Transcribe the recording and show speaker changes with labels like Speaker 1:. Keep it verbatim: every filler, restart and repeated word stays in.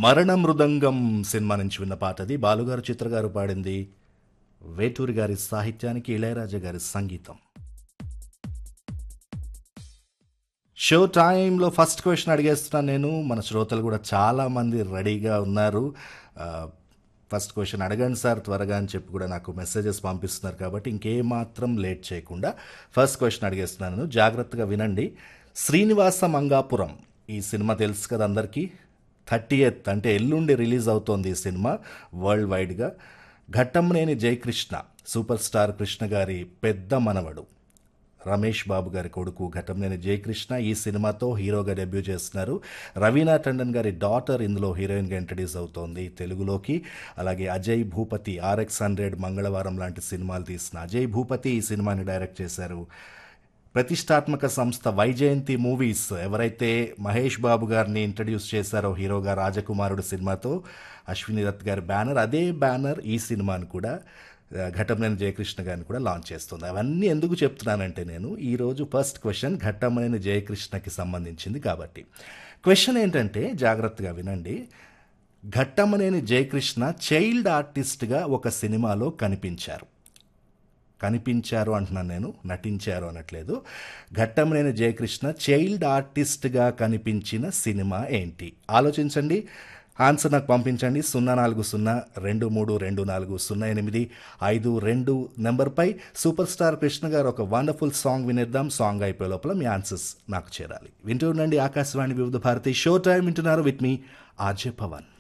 Speaker 1: మరణ మృదంగం సినిమా నుంచి విన్న పాట అది. బాలుగారు చిత్ర గారు పాడింది. వేటూరి గారి సాహిత్యానికి ఇళయరాజా గారి సంగీతం. షో టైంలో ఫస్ట్ క్వశ్చన్ అడిగేస్తున్నాను నేను. మన శ్రోతలు కూడా చాలా మంది రెడీగా ఉన్నారు. ఆ, ఫస్ట్ క్వశ్చన్ అడగండి సార్ త్వరగా అని చెప్పి కూడా నాకు మెసేజెస్ పంపిస్తున్నారు. కాబట్టి ఇంకేమాత్రం లేట్ చేయకుండా ఫస్ట్ క్వశ్చన్ అడిగేస్తున్నాను. జాగ్రత్తగా వినండి. శ్రీనివాస మంగాపురం ఈ సినిమా తెలుసు కదా అందరికీ. థర్టీ ఎయిత్ అంటే ఎల్లుండి రిలీజ్ అవుతోంది ఈ సినిమా వరల్డ్ వైడ్గా. ఘట్టంనేని జయకృష్ణ సూపర్ స్టార్ కృష్ణ గారి పెద్ద మనవడు, రమేష్ బాబు గారి కొడుకు ఘట్టంనేని జయకృష్ణ ఈ సినిమాతో హీరోగా డెబ్యూ చేస్తున్నారు. రవీనా టండన్ గారి డాటర్ ఇందులో హీరోయిన్గా ఇంట్రడ్యూస్ అవుతోంది తెలుగులోకి. అలాగే అజయ్ భూపతి ఆర్ఎక్స్ హండ్రెడ్, మంగళవారం లాంటి సినిమాలు తీసిన అజయ్ భూపతి ఈ సినిమాని డైరెక్ట్ చేశారు. ప్రతిష్టాత్మక సంస్థ వైజయంతి మూవీస్ ఎవరైతే మహేష్ బాబు గారిని ఇంట్రడ్యూస్ చేశారో హీరోగా రాజకుమారుడు సినిమాతో, అశ్విని దత్ గారి బ్యానర్, అదే బ్యానర్ ఈ సినిమాని కూడా ఘట్టంనేని జయకృష్ణ గారిని కూడా లాంచ్ చేస్తుంది. అవన్నీ ఎందుకు చెప్తున్నానంటే నేను ఈరోజు ఫస్ట్ క్వశ్చన్ ఘట్టంనేని జయకృష్ణకి సంబంధించింది కాబట్టి. క్వశ్చన్ ఏంటంటే జాగ్రత్తగా వినండి. ఘట్టంనేని జయకృష్ణ చైల్డ్ ఆర్టిస్ట్గా ఒక సినిమాలో కనిపించారు. కనిపించారు అంటున్నాను నేను, నటించారు అనట్లేదు. ఘట్టంనేని జయకృష్ణ చైల్డ్ ఆర్టిస్ట్గా కనిపించిన సినిమా ఏంటి? ఆలోచించండి. ఆన్సర్ నాకు పంపించండి. సున్నా నాలుగు సున్నా రెండు మూడు రెండు నాలుగు సున్నా ఎనిమిది ఐదు రెండు నెంబర్పై. సూపర్ స్టార్ కృష్ణ గారు ఒక వండర్ఫుల్ సాంగ్ వినేద్దాం. సాంగ్ అయిపోయే లోపల మీ ఆన్సర్స్ నాకు చేరాలి. వింటూ ఉండండి ఆకాశవాణి వివిధ భారతి. షో టైం వింటున్నారు విత్ మీ ఆర్జే పవన్.